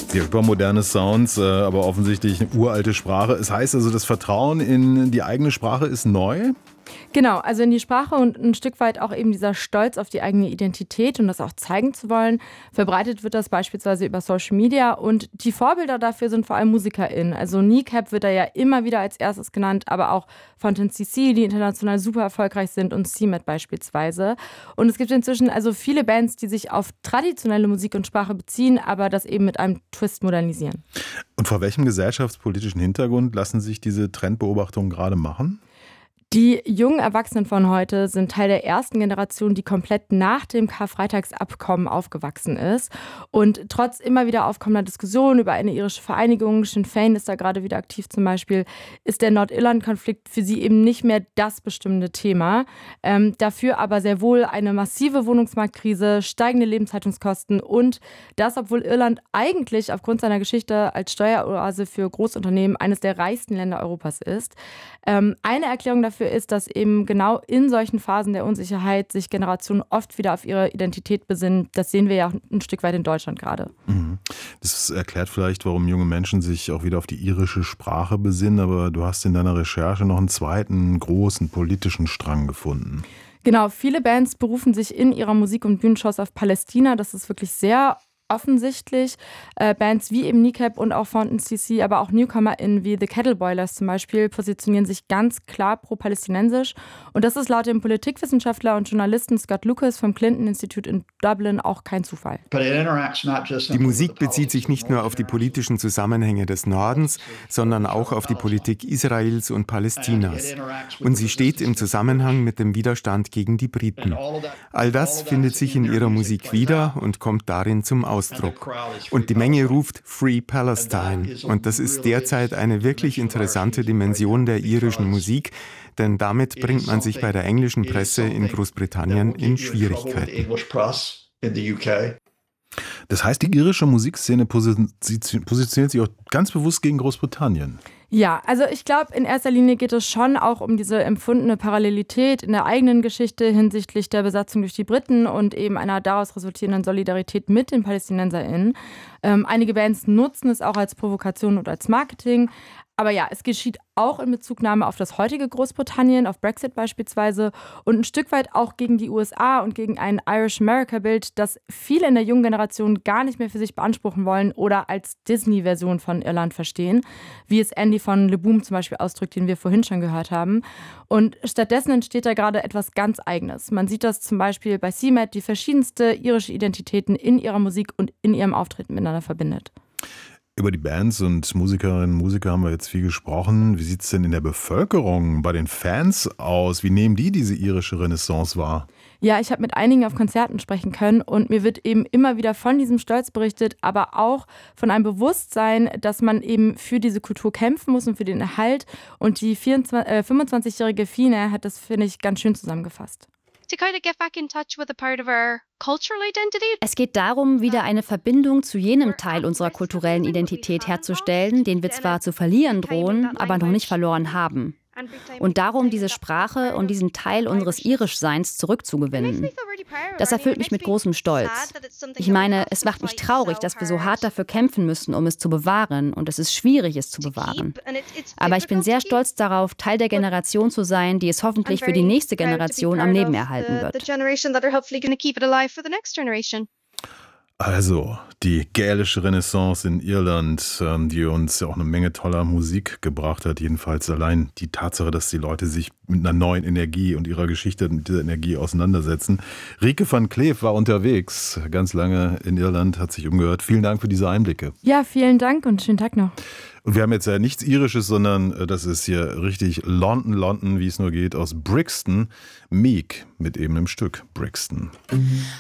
Ja, hypermoderne Sounds, aber offensichtlich eine uralte Sprache. Es heißt also, das Vertrauen in die eigene Sprache ist neu? Genau, also in die Sprache und ein Stück weit auch eben dieser Stolz auf die eigene Identität und das auch zeigen zu wollen. Verbreitet wird das beispielsweise über Social Media und die Vorbilder dafür sind vor allem MusikerInnen. Also Kneecap wird da ja immer wieder als erstes genannt, aber auch Fountain CC, die international super erfolgreich sind und CMAT beispielsweise. Und es gibt inzwischen also viele Bands, die sich auf traditionelle Musik und Sprache beziehen, aber das eben mit einem Twist modernisieren. Und vor welchem gesellschaftspolitischen Hintergrund lassen sich diese Trendbeobachtungen gerade machen? Die jungen Erwachsenen von heute sind Teil der ersten Generation, die komplett nach dem Karfreitagsabkommen aufgewachsen ist. Und trotz immer wieder aufkommender Diskussionen über eine irische Vereinigung, Sinn Féin ist da gerade wieder aktiv zum Beispiel, ist der Nordirland-Konflikt für sie eben nicht mehr das bestimmende Thema. Dafür aber sehr wohl eine massive Wohnungsmarktkrise, steigende Lebenshaltungskosten und das, obwohl Irland eigentlich aufgrund seiner Geschichte als Steueroase für Großunternehmen eines der reichsten Länder Europas ist. Eine Erklärung dafür ist, dass eben genau in solchen Phasen der Unsicherheit sich Generationen oft wieder auf ihre Identität besinnen. Das sehen wir ja auch ein Stück weit in Deutschland gerade. Das erklärt vielleicht, warum junge Menschen sich auch wieder auf die irische Sprache besinnen. Aber du hast in deiner Recherche noch einen zweiten großen politischen Strang gefunden. Genau, viele Bands berufen sich in ihrer Musik- und Bühnenshows auf Palästina. Das ist wirklich sehr offensichtlich. Bands wie eben Kneecap und auch Fountain CC, aber auch NewcomerInnen wie The Kettle Boilers zum Beispiel positionieren sich ganz klar pro-palästinensisch. Und das ist laut dem Politikwissenschaftler und Journalisten Scott Lucas vom Clinton Institute in Dublin auch kein Zufall. Die Musik bezieht sich nicht nur auf die politischen Zusammenhänge des Nordens, sondern auch auf die Politik Israels und Palästinas. Und sie steht im Zusammenhang mit dem Widerstand gegen die Briten. All das findet sich in ihrer Musik wieder und kommt darin zum Ausdruck. Und die Menge ruft Free Palestine. Und das ist derzeit eine wirklich interessante Dimension der irischen Musik, denn damit bringt man sich bei der englischen Presse in Großbritannien in Schwierigkeiten. Das heißt, die irische Musikszene positioniert sich auch ganz bewusst gegen Großbritannien. Ja, also ich glaube, in erster Linie geht es schon auch um diese empfundene Parallelität in der eigenen Geschichte hinsichtlich der Besatzung durch die Briten und eben einer daraus resultierenden Solidarität mit den PalästinenserInnen. Einige Bands nutzen es auch als Provokation und als Marketing. Aber ja, es geschieht auch in Bezugnahme auf das heutige Großbritannien, auf Brexit beispielsweise und ein Stück weit auch gegen die USA und gegen ein Irish-America-Bild, das viele in der jungen Generation gar nicht mehr für sich beanspruchen wollen oder als Disney-Version von Irland verstehen, wie es Andy von Le Boom zum Beispiel ausdrückt, den wir vorhin schon gehört haben. Und stattdessen entsteht da gerade etwas ganz Eigenes. Man sieht das zum Beispiel bei CMAT, die verschiedenste irische Identitäten in ihrer Musik und in ihrem Auftreten miteinander verbindet. Über die Bands und Musikerinnen und Musiker haben wir jetzt viel gesprochen. Wie sieht es denn in der Bevölkerung, bei den Fans aus? Wie nehmen die diese irische Renaissance wahr? Ja, ich habe mit einigen auf Konzerten sprechen können und mir wird eben immer wieder von diesem Stolz berichtet, aber auch von einem Bewusstsein, dass man eben für diese Kultur kämpfen muss und für den Erhalt. Und die 25-jährige Fine hat das, finde ich, ganz schön zusammengefasst. Es geht darum, wieder eine Verbindung zu jenem Teil unserer kulturellen Identität herzustellen, den wir zwar zu verlieren drohen, aber noch nicht verloren haben. Und darum, diese Sprache und diesen Teil unseres Irischseins zurückzugewinnen. Das erfüllt mich mit großem Stolz. Ich meine, es macht mich traurig, dass wir so hart dafür kämpfen müssen, um es zu bewahren. Und es ist schwierig, es zu bewahren. Aber ich bin sehr stolz darauf, Teil der Generation zu sein, die es hoffentlich für die nächste Generation am Leben erhalten wird. Also, die gälische Renaissance in Irland, die uns ja auch eine Menge toller Musik gebracht hat. Jedenfalls allein die Tatsache, dass die Leute sich mit einer neuen Energie und ihrer Geschichte mit dieser Energie auseinandersetzen. Rieke van Kleef war unterwegs, ganz lange in Irland, hat sich umgehört. Vielen Dank für diese Einblicke. Ja, vielen Dank und schönen Tag noch. Und wir haben jetzt ja nichts Irisches, sondern das ist hier richtig London, wie es nur geht, aus Brixton. Meek mit eben dem Stück Brixton.